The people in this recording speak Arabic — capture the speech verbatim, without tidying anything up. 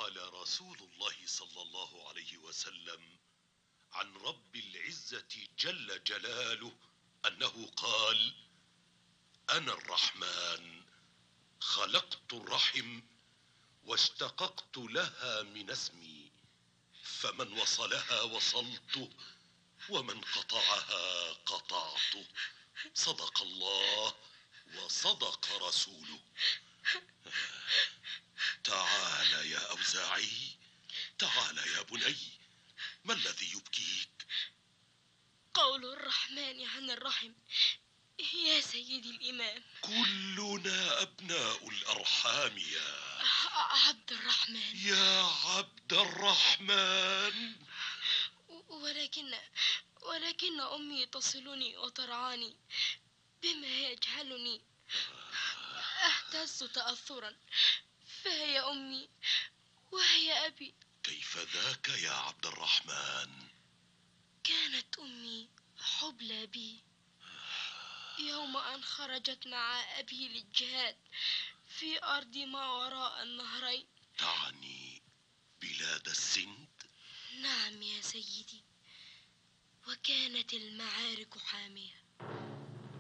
قال رسول الله صلى الله عليه وسلم عن رب العزة جل جلاله أنه قال: أنا الرحمن خلقت الرحم واشتققت لها من اسمي، فمن وصلها وصلته ومن قطعها قطعته. صدق الله وصدق رسوله. تعال يا أوزاعي، تعال يا بني، ما الذي يبكيك؟ قول الرحمن عن الرحم يا سيدي الإمام. كلنا أبناء الأرحام يا عبد الرحمن. يا عبد الرحمن. ولكن ولكن أمي تصلني وترعاني بما يجعلني أهتز تأثرا، فهي أمي وهي أبي. كيف ذاك يا عبد الرحمن؟ كانت أمي حبلى بي يوم أن خرجت مع أبي للجهاد في أرض ما وراء النهرين. تعني بلاد السند؟ نعم يا سيدي، وكانت المعارك حامية